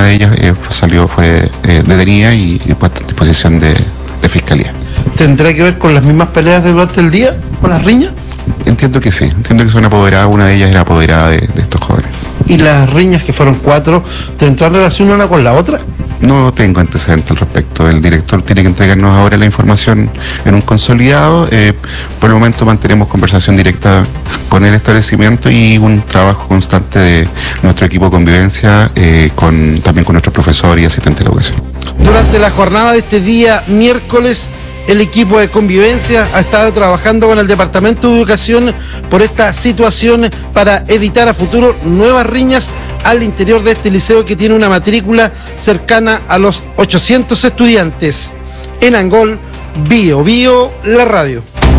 de ellas fue detenida y puesta a disposición de fiscalía. ¿Tendrá que ver con las mismas peleas de durante el día, con las riñas? Entiendo que sí, entiendo que son apoderadas, una de ellas era apoderada de estos jóvenes. ¿Y las riñas, que fueron 4, tendrán relación una con la otra? No tengo antecedentes al respecto. El director tiene que entregarnos ahora la información en un consolidado. Por el momento mantenemos conversación directa con el establecimiento y un trabajo constante de nuestro equipo de convivencia, también con nuestros profesores y asistentes de la educación. Durante la jornada de este día, miércoles, el equipo de convivencia ha estado trabajando con el Departamento de Educación por esta situación para evitar a futuro nuevas riñas al interior de este liceo, que tiene una matrícula cercana a los 800 estudiantes. En Angol, Bio Bio, la radio.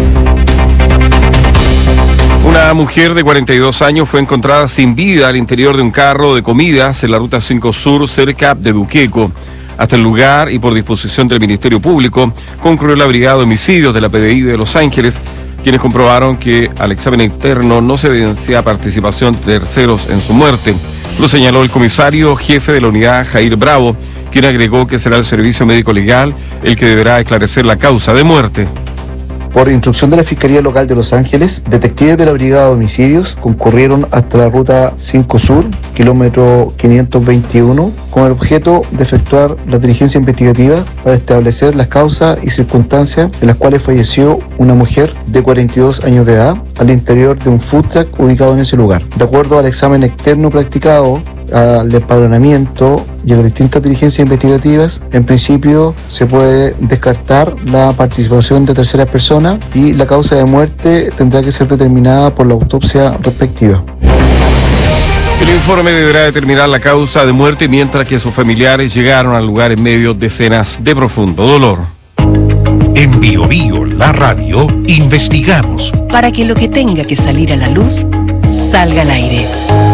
Una mujer de 42 años fue encontrada sin vida al interior de un carro de comidas en la Ruta 5 Sur, cerca de Duqueco. Hasta el lugar, y por disposición del Ministerio Público, concurrió la Brigada de Homicidios de la PDI de Los Ángeles, quienes comprobaron que al examen interno no se evidencia participación de terceros en su muerte. Lo señaló el comisario jefe de la unidad, Jair Bravo, quien agregó que será el Servicio Médico Legal el que deberá esclarecer la causa de muerte. Por instrucción de la Fiscalía Local de Los Ángeles, detectives de la Brigada de Homicidios concurrieron hasta la Ruta 5 Sur, kilómetro 521, con el objeto de efectuar la diligencia investigativa para establecer las causas y circunstancias de las cuales falleció una mujer de 42 años de edad al interior de un food truck ubicado en ese lugar. De acuerdo al examen externo practicado, al empadronamiento y a las distintas diligencias investigativas, en principio se puede descartar la participación de terceras personas y la causa de muerte tendrá que ser determinada por la autopsia respectiva. El informe deberá determinar la causa de muerte, mientras que sus familiares llegaron al lugar en medio de escenas de profundo dolor. En Bio Bio, la radio, investigamos para que lo que tenga que salir a la luz salga al aire.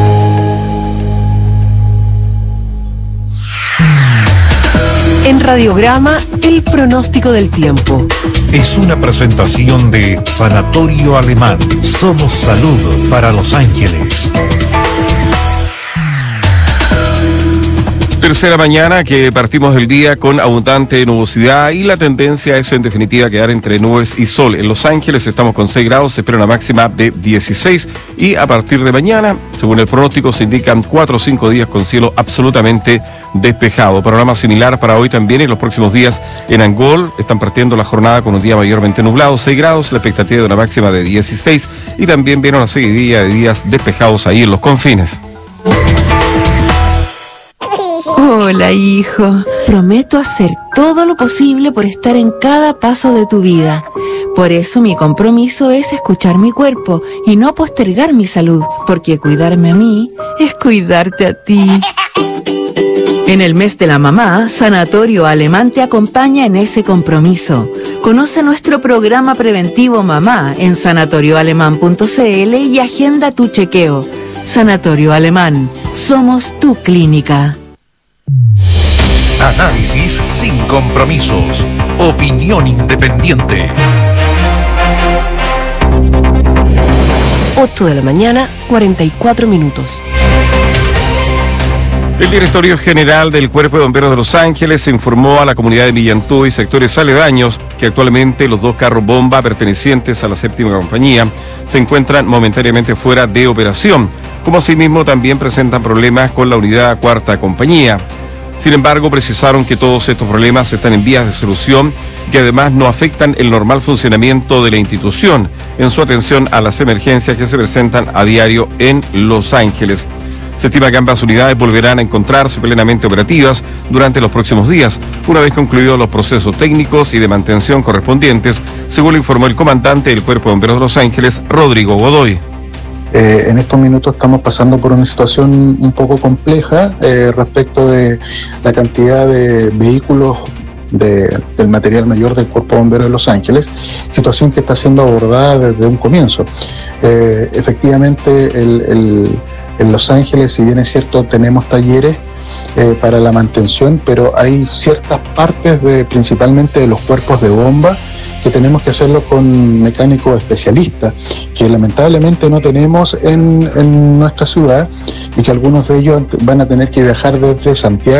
En Radiograma, el pronóstico del tiempo. Es una presentación de Sanatorio Alemán. Somos salud para Los Ángeles. Tercera mañana que partimos del día con abundante nubosidad, y la tendencia es en definitiva quedar entre nubes y sol. En Los Ángeles estamos con 6 grados, se espera una máxima de 16, y a partir de mañana, según el pronóstico, se indican 4 o 5 días con cielo absolutamente despejado. Panorama similar para hoy también. En los próximos días en Angol están partiendo la jornada con un día mayormente nublado, 6 grados, la expectativa de una máxima de 16, y también viene una seguidilla de días despejados ahí en los confines. Hola, hijo. Prometo hacer todo lo posible por estar en cada paso de tu vida. Por eso mi compromiso es escuchar mi cuerpo y no postergar mi salud, porque cuidarme a mí es cuidarte a ti. En el mes de la mamá, Sanatorio Alemán te acompaña en ese compromiso. Conoce nuestro programa preventivo Mamá en sanatorioalemán.cl y agenda tu chequeo. Sanatorio Alemán, somos tu clínica. Análisis sin compromisos. Opinión independiente. 8 de la mañana, 44 minutos. El directorio general del Cuerpo de Bomberos de Los Ángeles informó a la comunidad de Millantú y sectores aledaños que actualmente los 2 carros bomba pertenecientes a la 7ª compañía se encuentran momentáneamente fuera de operación, como asimismo también presentan problemas con la unidad 4ª compañía. Sin embargo, precisaron que todos estos problemas están en vías de solución, que además no afectan el normal funcionamiento de la institución en su atención a las emergencias que se presentan a diario en Los Ángeles. Se estima que ambas unidades volverán a encontrarse plenamente operativas durante los próximos días, una vez concluidos los procesos técnicos y de mantención correspondientes, según lo informó el comandante del Cuerpo de Bomberos de Los Ángeles, Rodrigo Godoy. En estos minutos estamos pasando por una situación un poco compleja respecto de la cantidad de vehículos del material mayor del Cuerpo de Bomberos de Los Ángeles, situación que está siendo abordada desde un comienzo. Efectivamente, en Los Ángeles, si bien es cierto, tenemos talleres para la mantención, pero hay ciertas partes principalmente de los cuerpos de bomba que tenemos que hacerlo con mecánicos especialistas, que lamentablemente no tenemos en nuestra ciudad, y que algunos de ellos van a tener que viajar desde Santiago